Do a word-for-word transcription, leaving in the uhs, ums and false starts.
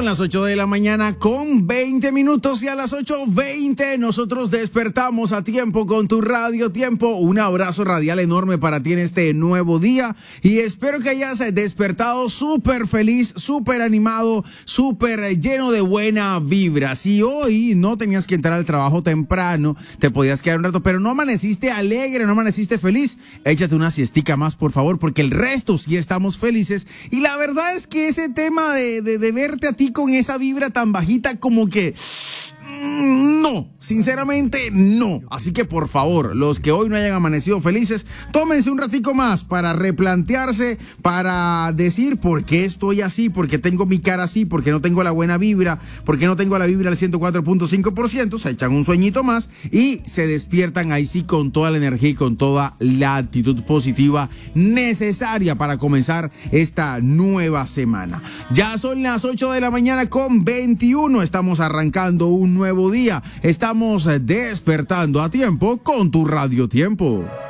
las ocho de la mañana con veinte minutos y a las ocho veinte nosotros despertamos a tiempo con tu Radio Tiempo. Un abrazo radial enorme para ti en este nuevo día y espero que hayas despertado súper feliz, súper animado, súper lleno de buena vibra. Si hoy no tenías que entrar al trabajo temprano, te podías quedar un rato, pero no amaneciste alegre, no amaneciste feliz, échate una siestica más, por favor, porque el resto sí estamos felices. Y la verdad es que ese tema de, de, de verte a ti con esa vibra tan bajita, como que no, sinceramente no. Así que por favor, los que hoy no hayan amanecido felices, tómense un ratico más para replantearse, para decir por qué estoy así, por qué tengo mi cara así, por qué no tengo la buena vibra, por qué no tengo la vibra al ciento cuatro punto cinco por ciento, se echan un sueñito más y se despiertan ahí sí con toda la energía y con toda la actitud positiva necesaria para comenzar esta nueva semana. Ya son las ocho de la mañana con veintiuno, estamos arrancando un nuevo día, estamos despertando a tiempo con tu Radio Tiempo.